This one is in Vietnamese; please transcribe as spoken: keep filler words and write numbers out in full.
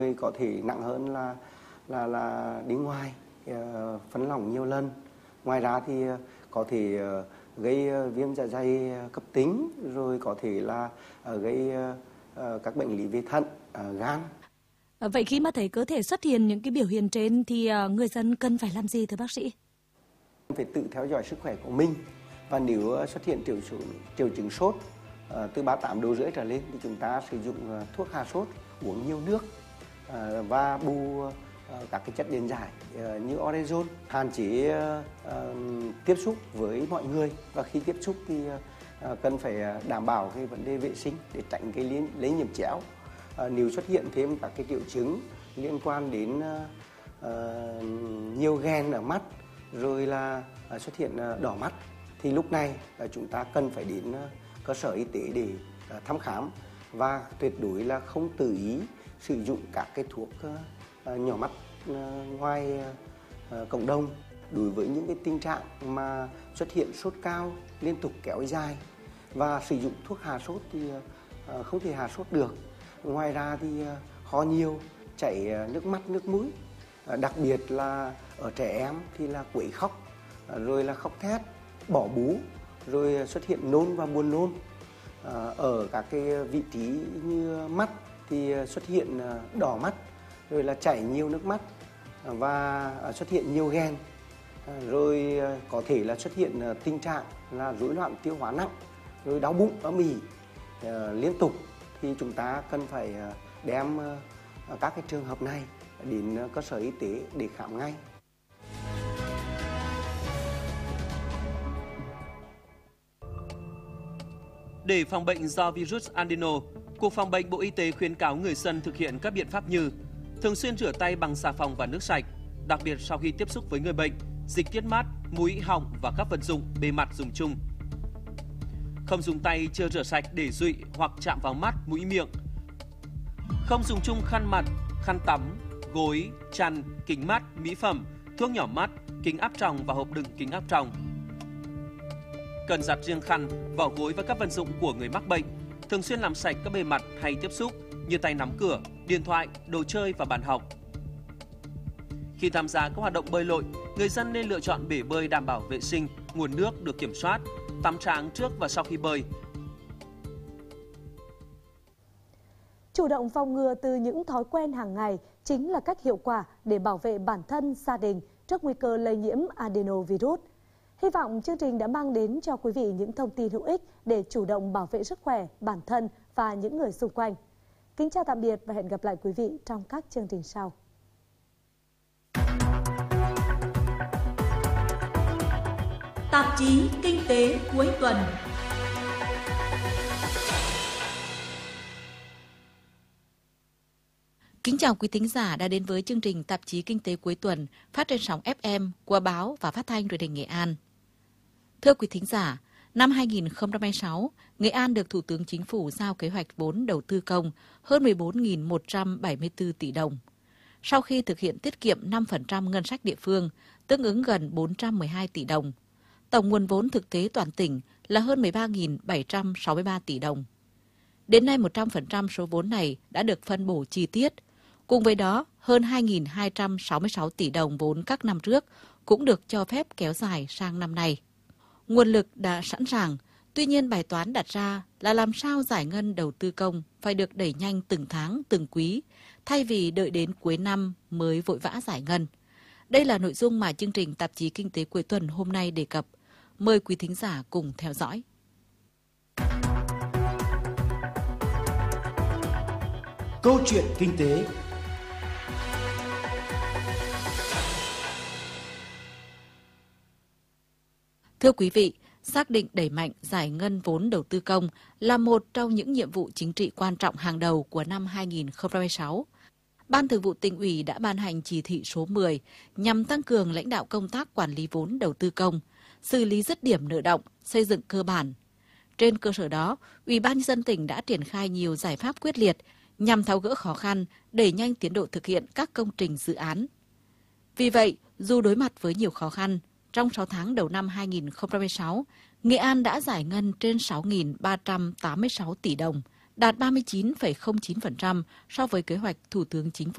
Có thể nặng hơn là là là đi ngoài, phân lỏng nhiều lần. Ngoài ra thì có thể gây viêm dạ dày cấp tính, rồi có thể là gây các bệnh lý về thận, gan. Vậy khi mà thấy cơ thể xuất hiện những cái biểu hiện trên thì người dân cần phải làm gì thưa bác sĩ? Phải tự theo dõi sức khỏe của mình, và nếu xuất hiện triệu chứng triệu chứng sốt từ ba mươi tám độ rưỡi trở lên thì chúng ta sử dụng thuốc hạ sốt, uống nhiều nước và bù các cái chất điện giải như orezon, hạn chế tiếp xúc với mọi người, và khi tiếp xúc thì cần phải đảm bảo cái vấn đề vệ sinh để tránh cái lây nhiễm chéo. Nếu xuất hiện thêm các cái triệu chứng liên quan đến nhiều ghen ở mắt, rồi là xuất hiện đỏ mắt, thì lúc này chúng ta cần phải đến cơ sở y tế để thăm khám, và tuyệt đối là không tự ý sử dụng các cái thuốc nhỏ mắt ngoài cộng đồng. Đối với những cái tình trạng mà xuất hiện sốt cao liên tục kéo dài và sử dụng thuốc hạ sốt thì không thể hạ sốt được. Ngoài ra thì ho nhiều, chảy nước mắt, nước mũi, đặc biệt là ở trẻ em thì là quấy khóc, rồi là khóc thét, bỏ bú, rồi xuất hiện nôn và buồn nôn. Ở các cái vị trí như mắt thì xuất hiện đỏ mắt, rồi là chảy nhiều nước mắt và xuất hiện nhiều ghen, rồi có thể là xuất hiện tình trạng là rối loạn tiêu hóa nặng, rồi đau bụng, âm ỉ liên tục, thì chúng ta cần phải đem các cái trường hợp này đến cơ sở y tế để khám ngay. Để phòng bệnh do virus adeno, Cục Phòng bệnh Bộ Y tế khuyến cáo người dân thực hiện các biện pháp như thường xuyên rửa tay bằng xà phòng và nước sạch, đặc biệt sau khi tiếp xúc với người bệnh, dịch tiết mát, mũi, họng và các vật dụng, bề mặt dùng chung. Không dùng tay chưa rửa sạch để dụi hoặc chạm vào mắt, mũi, miệng. Không dùng chung khăn mặt, khăn tắm, gối, chăn, kính mắt, mỹ phẩm, thuốc nhỏ mắt, kính áp tròng và hộp đựng kính áp tròng. Cần giặt riêng khăn, vỏ gối và các vật dụng của người mắc bệnh. Thường xuyên làm sạch các bề mặt hay tiếp xúc như tay nắm cửa, điện thoại, đồ chơi và bàn học. Khi tham gia các hoạt động bơi lội, người dân nên lựa chọn bể bơi đảm bảo vệ sinh, nguồn nước được kiểm soát, tắm tráng trước và sau khi bơi. Chủ động phòng ngừa từ những thói quen hàng ngày chính là cách hiệu quả để bảo vệ bản thân, gia đình trước nguy cơ lây nhiễm adenovirus. Hy vọng chương trình đã mang đến cho quý vị những thông tin hữu ích để chủ động bảo vệ sức khỏe, bản thân và những người xung quanh. Kính chào tạm biệt và hẹn gặp lại quý vị trong các chương trình sau. Tạp chí Kinh tế cuối tuần. Kính chào quý thính giả đã đến với chương trình Tạp chí Kinh tế cuối tuần phát trên sóng ép em của báo và phát thanh truyền hình Nghệ An. Thưa quý thính giả, năm hai nghìn không trăm hai mươi sáu, Nghệ An được Thủ tướng Chính phủ giao kế hoạch vốn đầu tư công hơn mười bốn nghìn một trăm bảy mươi tư tỷ đồng. Sau khi thực hiện tiết kiệm năm phần trăm ngân sách địa phương, tương ứng gần bốn trăm mười hai tỷ đồng, tổng nguồn vốn thực tế toàn tỉnh là hơn mười ba nghìn bảy trăm sáu mươi ba tỷ đồng. Đến nay, một trăm phần trăm số vốn này đã được phân bổ chi tiết. Cùng với đó, hơn hai nghìn hai trăm sáu mươi sáu tỷ đồng vốn các năm trước cũng được cho phép kéo dài sang năm nay. Nguồn lực đã sẵn sàng, tuy nhiên bài toán đặt ra là làm sao giải ngân đầu tư công phải được đẩy nhanh từng tháng, từng quý, thay vì đợi đến cuối năm mới vội vã giải ngân. Đây là nội dung mà chương trình Tạp chí Kinh tế cuối tuần hôm nay đề cập. Mời quý thính giả cùng theo dõi. Câu chuyện kinh tế. Thưa quý vị, xác định đẩy mạnh giải ngân vốn đầu tư công là một trong những nhiệm vụ chính trị quan trọng hàng đầu của năm hai nghìn không trăm hai mươi sáu. Ban Thường vụ Tỉnh ủy đã ban hành chỉ thị số mười nhằm tăng cường lãnh đạo công tác quản lý vốn đầu tư công, xử lý dứt điểm nợ động, xây dựng cơ bản. Trên cơ sở đó, Ủy ban nhân dân tỉnh đã triển khai nhiều giải pháp quyết liệt nhằm tháo gỡ khó khăn, đẩy nhanh tiến độ thực hiện các công trình dự án. Vì vậy, dù đối mặt với nhiều khó khăn, trong sáu tháng đầu năm hai nghìn không trăm hai mươi sáu, Nghệ An đã giải ngân trên sáu nghìn ba trăm tám mươi sáu tỷ đồng, đạt ba mươi chín phẩy không chín phần trăm so với kế hoạch Thủ tướng Chính phủ